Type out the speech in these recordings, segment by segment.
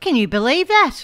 Can you believe that?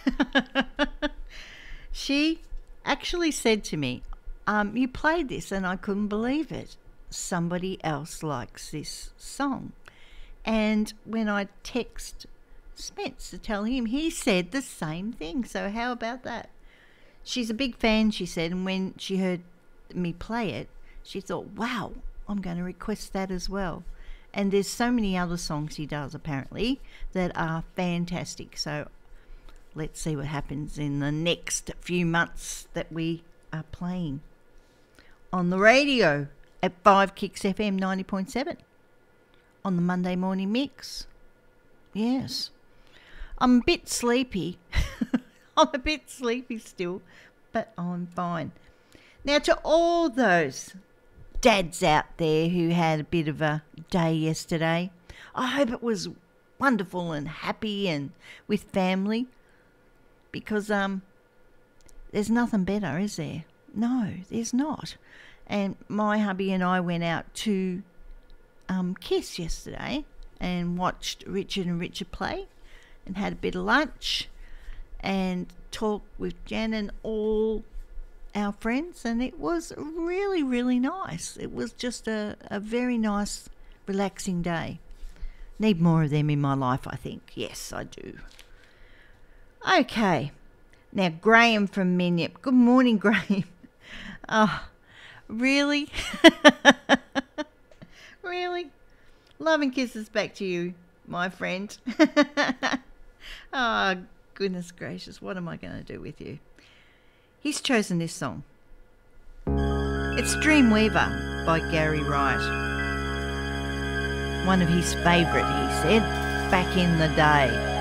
She actually said to me, you played this and I couldn't believe it. Somebody else likes this song. And when I text Spence to tell him, he said the same thing. So how about that? She's a big fan, she said, and when she heard me play it, she thought, wow, I'm going to request that as well. And there's so many other songs he does, apparently, that are fantastic. So let's see what happens in the next few months that we are playing on the radio at 5 Kicks FM 90.7 on the Monday morning mix. Yes. I'm a bit sleepy. I'm a bit sleepy still, but I'm fine. Now, to all those dads out there who had a bit of a day yesterday, I hope it was wonderful and happy and with family, because there's nothing better, is there? No, there's not. And my hubby and I went out to Kiss yesterday and watched Richard and Richard play and had a bit of lunch and talked with Jen and all our friends, and it was really, really nice. It was just a very nice, relaxing day. Need more of them in my life, I think. Yes, I do. Okay. Now, Graham from Minyip. Good morning, Graham. Oh, really? Really? Love and kisses back to you, my friend. Oh, goodness gracious. What am I going to do with you? He's chosen this song. It's Dreamweaver by Gary Wright. One of his favourite, he said, back in the day.